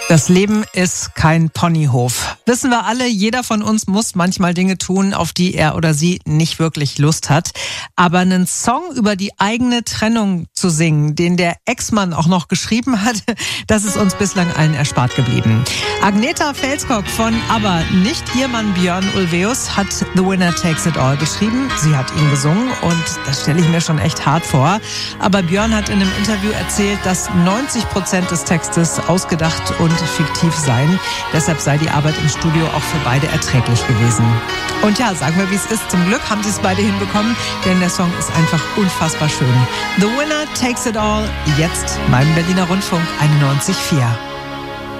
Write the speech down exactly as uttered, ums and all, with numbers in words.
Das Leben ist kein Ponyhof. Wissen wir alle, jeder von uns muss manchmal Dinge tun, auf die er oder sie nicht wirklich Lust hat. Aber einen Song über die eigene Trennung zu singen, den der Ex-Mann auch noch geschrieben hat, das ist uns bislang allen erspart geblieben. Agneta Fälskog von ABBA, nicht ihr Mann Björn Ulvaeus, hat The Winner Takes It All geschrieben. Sie hat ihn gesungen und das stelle ich mir schon echt hart vor. Aber Björn hat in einem Interview erzählt, dass neunzig Prozent des Textes ausgedacht und fiktiv seien. Deshalb sei die Arbeit im Studio auch für beide erträglich gewesen. Und ja, sagen wir, wie es ist. Zum Glück haben sie es beide hinbekommen, denn der Song ist einfach unfassbar schön. The Winner Takes It All, jetzt beim Berliner Rundfunk einundneunzig Komma vier.